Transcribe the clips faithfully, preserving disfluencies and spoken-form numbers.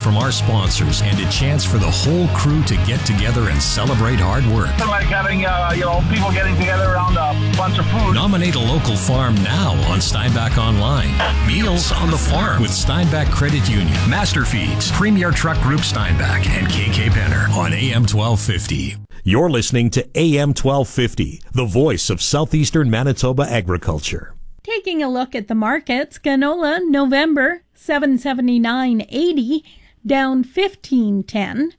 from our sponsors and a chance for the whole crew to get together and celebrate hard work. It's like having, uh, you know, people getting together around a bunch of food. Nominate a local farm now on Steinbach Online. Meals on the Farm with Steinbach Credit Union, Master Feeds, Premier Truck Group Steinbach, and K K Penner on A M twelve fifty. You're listening to A M twelve fifty, the voice of southeastern Manitoba agriculture. Taking a look at the markets, canola November seven seventy-nine eighty, down fifteen ten.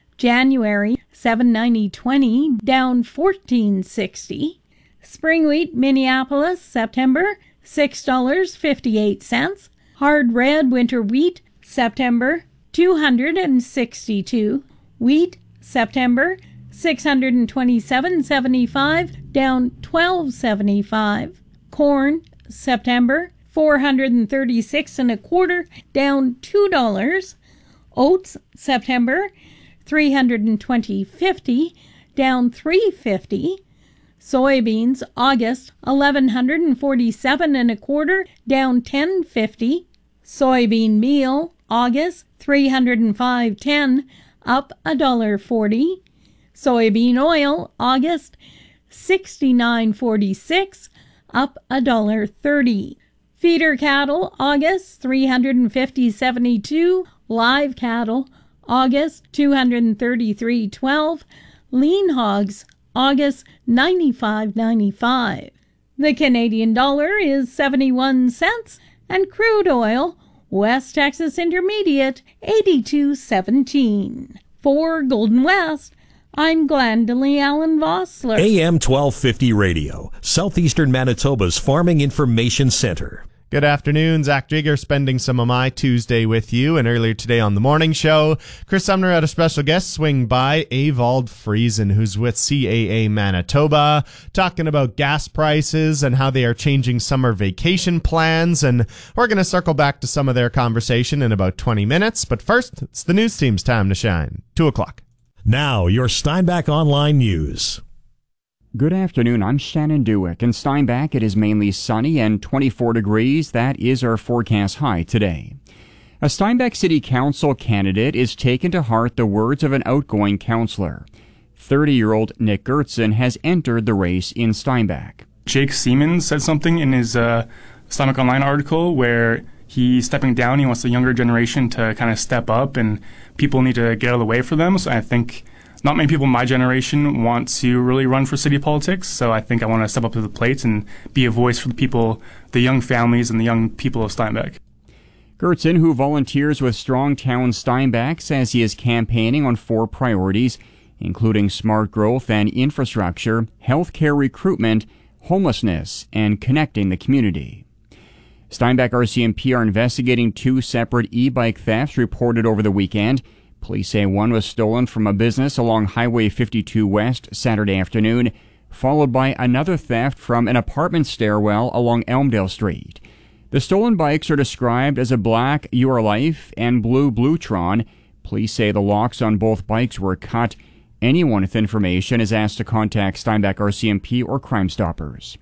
January seven ninety twenty, down fourteen sixty. Spring wheat Minneapolis September six dollars and fifty-eight cents. Hard red winter wheat September two hundred sixty-two. Wheat September six hundred twenty-seven seventy-five, down twelve seventy-five. Corn September four hundred thirty-six and a quarter, down two dollars. Oats September three hundred twenty fifty, down three fifty. Soybeans August eleven forty-seven and a quarter, down ten fifty. Soybean meal August three hundred five ten, up a dollar forty. Soybean oil August sixty-nine forty-six, up a dollar thirty. Feeder cattle August three hundred fifty seventy-two. Live cattle August two hundred thirty-three twelve. Lean hogs August ninety-five ninety-five. The Canadian dollar is seventy-one cents, and crude oil West Texas Intermediate eighty-two seventeen. For Golden West, I'm Glendalee Allen Vossler. A M twelve fifty Radio, Southeastern Manitoba's Farming Information Center. Good afternoon. Zach Jigger spending some of my Tuesday with you. And earlier today on the morning show, Chris Sumner had a special guest swing by, Evald Friesen, who's with C A A Manitoba, talking about gas prices and how they are changing summer vacation plans. And we're going to circle back to some of their conversation in about twenty minutes. But first, it's the news team's time to shine. Two o'clock. Now, your Steinbach Online News. Good afternoon, I'm Shannon Dewick. In Steinbach, it is mainly sunny and twenty-four degrees. That is our forecast high today. A Steinbach City Council candidate is taking to heart the words of an outgoing councillor. thirty-year-old Nick Gertzen has entered the race in Steinbach. Jake Siemens said something in his uh, Steinbach Online article where he's stepping down. He wants the younger generation to kind of step up, and people need to get out of the way for them. So I think not many people in my generation want to really run for city politics, so I think I want to step up to the plate and be a voice for the people, the young families, and the young people of Steinbach. Gertzen, who volunteers with Strong Town Steinbach, says he is campaigning on four priorities, including smart growth and infrastructure, healthcare recruitment, homelessness, and connecting the community. Steinbach R C M P are investigating two separate e-bike thefts reported over the weekend. Police say one was stolen from a business along Highway fifty-two West Saturday afternoon, followed by another theft from an apartment stairwell along Elmdale Street. The stolen bikes are described as a black Your Life and blue Bluetron. Police say the locks on both bikes were cut. Anyone with information is asked to contact Steinbach R C M P or Crime Stoppers.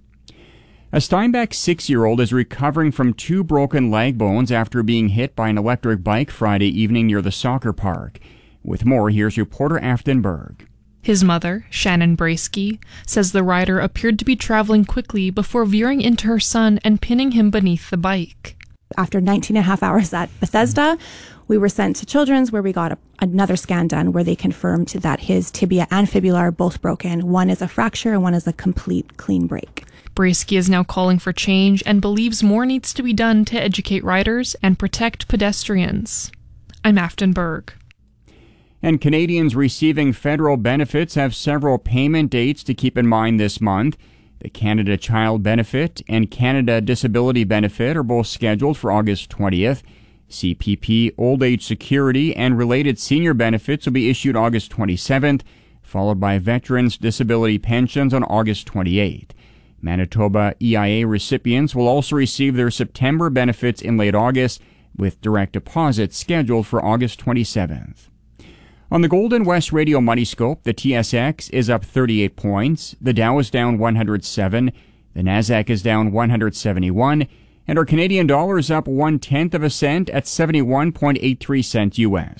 A Steinbach six-year-old is recovering from two broken leg bones after being hit by an electric bike Friday evening near the soccer park. With more, here's reporter Afton Berg. His mother, Shannon Brasky, says the rider appeared to be traveling quickly before veering into her son and pinning him beneath the bike. After nineteen and a half hours at Bethesda, we were sent to Children's where we got a, another scan done where they confirmed that his tibia and fibula are both broken. One is a fracture and one is a complete clean break. Brasky is now calling for change and believes more needs to be done to educate riders and protect pedestrians. I'm Afton Berg. And Canadians receiving federal benefits have several payment dates to keep in mind this month. The Canada Child Benefit and Canada Disability Benefit are both scheduled for August twentieth. C P P, Old Age Security, and related senior benefits will be issued August twenty-seventh, followed by Veterans Disability Pensions on August twenty-eighth. Manitoba E I A recipients will also receive their September benefits in late August, with direct deposits scheduled for August twenty-seventh. On the Golden West Radio Money Scope, the T S X is up thirty-eight points, the Dow is down one hundred seven, the Nasdaq is down one hundred seventy-one, and our Canadian dollar is up one-tenth of a cent at seventy-one point eight three cents U S.